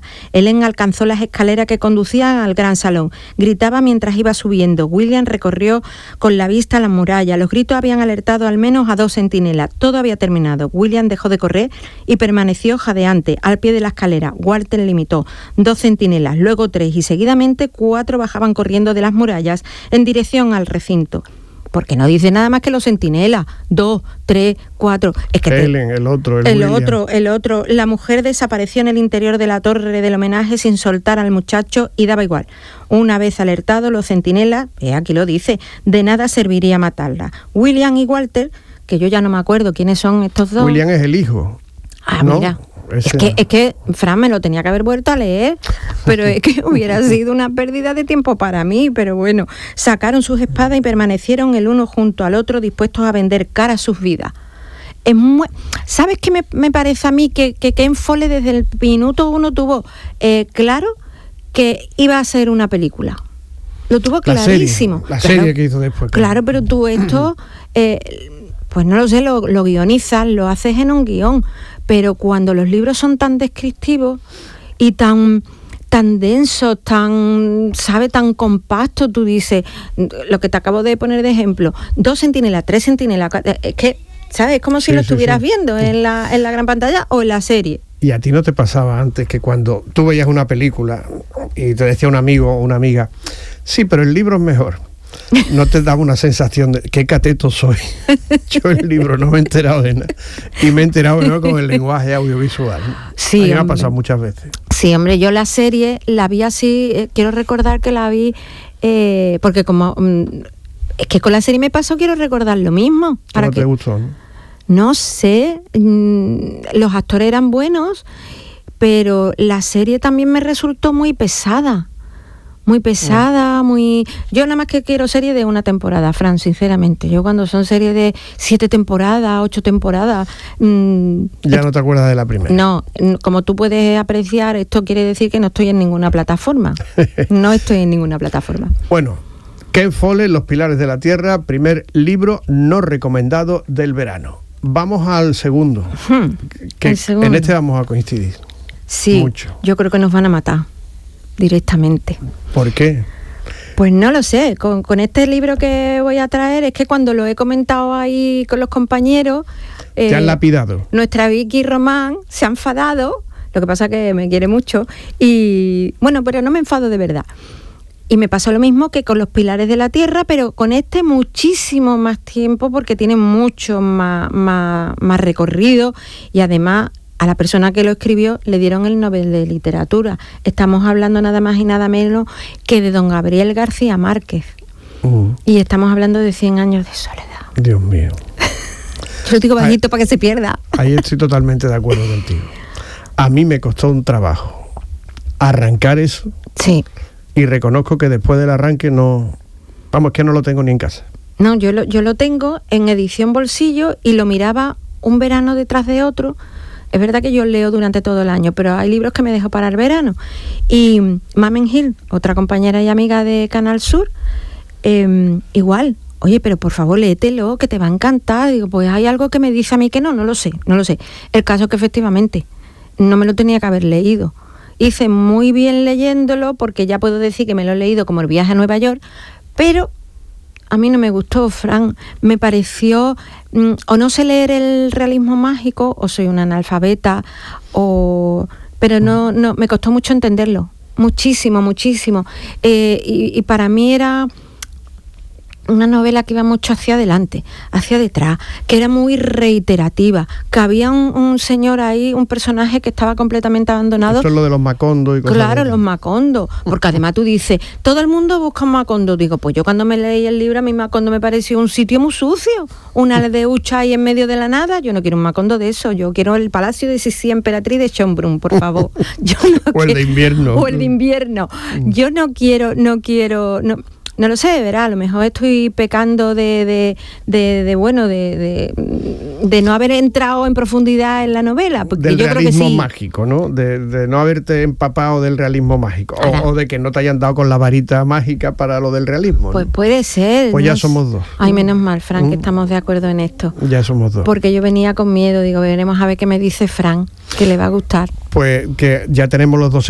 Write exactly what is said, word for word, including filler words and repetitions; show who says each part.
Speaker 1: centinela. Helen alcanzó las escaleras que conducían al gran salón. Gritaba mientras iba subiendo. William recorrió con la vista las murallas. Los gritos habían alertado al menos a dos centinelas. Todo había terminado. William dejó de correr y permaneció jadeante al pie de la escalera. Walter limitó. Dos centinelas, luego tres y seguidamente cuatro bajaban corriendo de las murallas en dirección al recinto. Porque no dice nada más que los centinelas. Dos, tres, cuatro. Es que
Speaker 2: Helen, te... el otro, el,
Speaker 1: el
Speaker 2: William.
Speaker 1: otro, el otro. La mujer desapareció en el interior de la torre del homenaje sin soltar al muchacho y daba igual. Una vez alertados los centinelas, eh, aquí lo dice, de nada serviría matarla. William y Walter, que yo ya no me acuerdo quiénes son estos dos.
Speaker 2: William es el hijo.
Speaker 1: Ah,
Speaker 2: ¿no?
Speaker 1: mira.
Speaker 2: Ese...
Speaker 1: Es que, es que Fran me lo tenía que haber vuelto a leer, pero es que hubiera sido una pérdida de tiempo para mí. Pero bueno, sacaron sus espadas y permanecieron el uno junto al otro dispuestos a vender cara a sus vidas. Es muy... ¿Sabes qué me, me parece a mí? Que, que Ken Follett desde el minuto uno tuvo eh, claro que iba a ser una película. Lo tuvo clarísimo.
Speaker 2: La serie, la
Speaker 1: claro,
Speaker 2: serie que hizo después.
Speaker 1: Claro, pero tú esto... Eh, pues no lo sé, lo, lo guionizas, lo haces en un guión, pero cuando los libros son tan descriptivos y tan tan densos, tan, sabe, tan compactos, tú dices, lo que te acabo de poner de ejemplo, dos centinelas, tres centinelas, es que, ¿sabes? Es como si
Speaker 2: sí,
Speaker 1: lo
Speaker 2: sí,
Speaker 1: estuvieras
Speaker 2: sí.
Speaker 1: viendo en la, en la gran pantalla o en la serie.
Speaker 2: ¿Y a ti no te pasaba antes que cuando tú veías una película y te decía un amigo o una amiga, sí, pero el libro es mejor? ¿No te daba una sensación de qué cateto soy? Yo el libro no me he enterado de nada. Y me he enterado ¿no? con el lenguaje audiovisual.
Speaker 1: Sí,
Speaker 2: a mí me ha
Speaker 1: hombre.
Speaker 2: pasado muchas veces.
Speaker 1: Sí, hombre, yo la serie la vi así, eh, quiero recordar que la vi, eh, porque como... Mm, es que con la serie me pasó, quiero recordar lo mismo. Para
Speaker 2: ¿No te
Speaker 1: que,
Speaker 2: gustó? ¿no?
Speaker 1: no sé, mmm, los actores eran buenos, pero la serie también me resultó muy pesada. Muy pesada, muy... Yo nada más que quiero series de una temporada, Fran, sinceramente. Yo cuando son series de siete temporadas, ocho temporadas... Mmm,
Speaker 2: ya
Speaker 1: es...
Speaker 2: no te acuerdas de la primera.
Speaker 1: No, como tú puedes apreciar, esto quiere decir que no estoy en ninguna plataforma. No estoy en ninguna plataforma.
Speaker 2: Bueno, Ken Follett, Los Pilares de la Tierra, primer libro no recomendado del verano. Vamos al segundo.
Speaker 1: Hmm,
Speaker 2: que
Speaker 1: el segundo.
Speaker 2: En este vamos a coincidir.
Speaker 1: Sí,
Speaker 2: mucho.
Speaker 1: Yo creo que nos van a matar directamente.
Speaker 2: ¿Por qué?
Speaker 1: Pues no lo sé, con, con este libro que voy a traer es que cuando lo he comentado ahí con los compañeros...
Speaker 2: Eh, Te han lapidado.
Speaker 1: Nuestra Vicky Román se ha enfadado, lo que pasa que me quiere mucho, y bueno, pero no me enfado de verdad. Y me pasó lo mismo que con Los Pilares de la Tierra, pero con este muchísimo más tiempo porque tiene mucho más, más, más recorrido y además... A la persona que lo escribió le dieron el Nobel de Literatura. Estamos hablando nada más y nada menos que de don Gabriel García Márquez. Uh. Y estamos hablando de cien años de soledad.
Speaker 2: Dios mío.
Speaker 1: Yo lo digo bajito ahí, para que se pierda.
Speaker 2: Ahí estoy totalmente de acuerdo contigo. A mí me costó un trabajo arrancar eso.
Speaker 1: Sí.
Speaker 2: Y reconozco que después del arranque no... Vamos, que no lo tengo ni en casa.
Speaker 1: No, yo lo, yo lo tengo en edición bolsillo y lo miraba un verano detrás de otro. Es verdad que yo leo durante todo el año, pero hay libros que me dejo para el verano. Y Mamen Gil, otra compañera y amiga de Canal Sur, eh, igual, oye, pero por favor léetelo, que te va a encantar. Digo, pues hay algo que me dice a mí que no, no lo sé, no lo sé. El caso es que efectivamente no me lo tenía que haber leído. Hice muy bien leyéndolo, porque ya puedo decir que me lo he leído como El viaje a Nueva York, pero... A mí no me gustó, Fran, me pareció, mmm, o no sé leer el realismo mágico, o soy una analfabeta, o pero no, no, me costó mucho entenderlo, muchísimo, muchísimo. Eh, y, y para mí era una novela que iba mucho hacia adelante, hacia detrás, que era muy reiterativa, que había un, un señor ahí, un personaje que estaba completamente abandonado.
Speaker 2: Esto es lo de los Macondo y cosas.
Speaker 1: Claro,
Speaker 2: de...
Speaker 1: los Macondo, porque además tú dices, todo el mundo busca un Macondo. Digo, pues yo cuando me leí el libro, a mí Macondo me pareció un sitio muy sucio, una aldeucha ahí en medio de la nada. Yo no quiero un Macondo de eso, yo quiero el palacio de Sisi Emperatriz de Schönbrunn, por favor. Yo no
Speaker 2: o el
Speaker 1: quiero...
Speaker 2: de invierno.
Speaker 1: O el de invierno. Yo no quiero, no quiero... No... No lo sé, verá, a lo mejor estoy pecando de, de, de, de bueno, de, de, de no haber entrado en profundidad en la novela. Porque
Speaker 2: del
Speaker 1: yo creo que
Speaker 2: realismo
Speaker 1: sí.
Speaker 2: mágico, ¿no? De, de no haberte empapado del realismo mágico. O, o de que no te hayan dado con la varita mágica para lo del realismo, ¿no?
Speaker 1: Pues puede ser.
Speaker 2: Pues
Speaker 1: no
Speaker 2: ya
Speaker 1: sé.
Speaker 2: somos dos.
Speaker 1: Ay, menos mal, Fran,
Speaker 2: mm.
Speaker 1: que estamos de acuerdo en esto.
Speaker 2: Ya somos dos.
Speaker 1: Porque yo venía con miedo, digo, veremos a ver qué me dice Fran, que le va a gustar.
Speaker 2: Pues que ya tenemos los dos